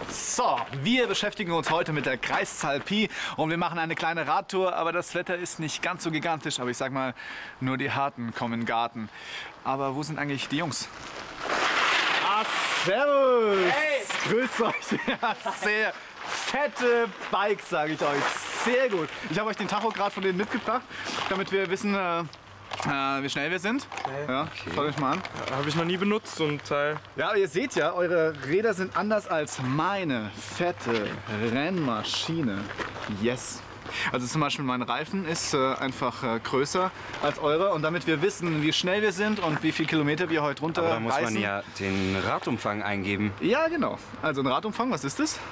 So, wir beschäftigen uns heute mit der Kreiszahl Pi und wir machen eine kleine Radtour, aber das Wetter ist nicht ganz so gigantisch, aber ich sag mal, nur die Harten kommen in den Garten. Aber wo sind eigentlich die Jungs? Ah, servus! Hey! Grüß euch! Ja, sehr fette Bikes, sage ich euch. Sehr gut. Ich habe euch den Tachograd von denen mitgebracht, damit wir wissen, wie schnell wir sind. Okay. Ja, schaut euch mal an. Ja, habe ich noch nie benutzt, so ein Teil. Ja, aber ihr seht ja, eure Räder sind anders als meine fette Rennmaschine. Yes. Also zum Beispiel mein Reifen ist einfach größer als eure. Und damit wir wissen, wie schnell wir sind und wie viele Kilometer wir heute runterreißen. Aber da muss man ja den Radumfang eingeben. Ja, genau. Also ein Radumfang, was ist das?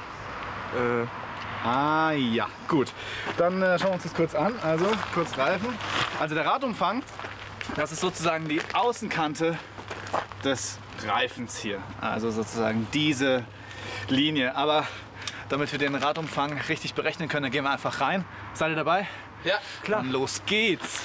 Ah ja, gut. Dann schauen wir uns das kurz an. Also kurz Reifen. Also der Radumfang, das ist sozusagen die Außenkante des Reifens hier. Also sozusagen diese Linie. Aber damit wir den Radumfang richtig berechnen können, dann gehen wir einfach rein. Seid ihr dabei? Ja, klar. Dann los geht's.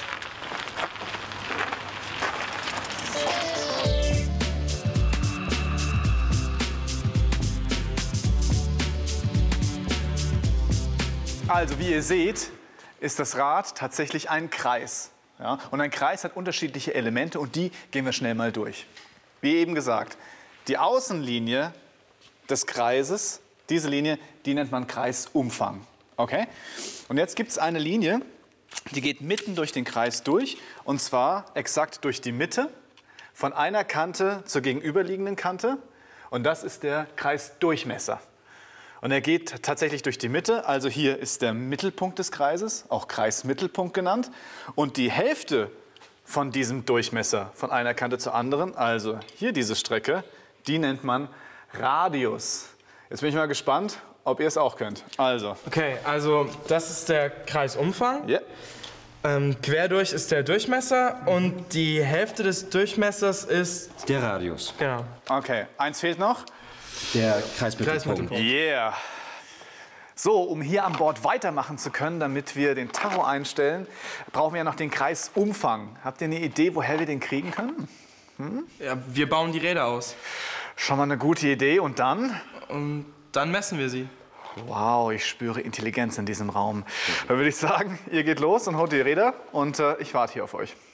Also wie ihr seht, ist das Rad tatsächlich ein Kreis. Ja? Und ein Kreis hat unterschiedliche Elemente und die gehen wir schnell mal durch. Wie eben gesagt, die Außenlinie des Kreises, diese Linie, die nennt man Kreisumfang. Okay? Und jetzt gibt es eine Linie, die geht mitten durch den Kreis durch und zwar exakt durch die Mitte von einer Kante zur gegenüberliegenden Kante und das ist der Kreisdurchmesser. Und er geht tatsächlich durch die Mitte, also hier ist der Mittelpunkt des Kreises, auch Kreismittelpunkt genannt. Und die Hälfte von diesem Durchmesser von einer Kante zur anderen, also hier diese Strecke, die nennt man Radius. Jetzt bin ich mal gespannt, ob ihr es auch könnt. Also. Okay, also das ist der Kreisumfang. Yeah. Quer durch ist der Durchmesser und die Hälfte des Durchmessers ist... Der Radius. Genau. Okay, eins fehlt noch. Der Kreismittelpunkt. Yeah. So, um hier an Bord weitermachen zu können, damit wir den Tacho einstellen, brauchen wir ja noch den Kreisumfang. Habt ihr eine Idee, woher wir den kriegen können? Ja, wir bauen die Räder aus. Schon mal eine gute Idee. Und dann? Und dann messen wir sie. Wow, ich spüre Intelligenz in diesem Raum. Dann würde ich sagen, ihr geht los und holt die Räder und ich warte hier auf euch.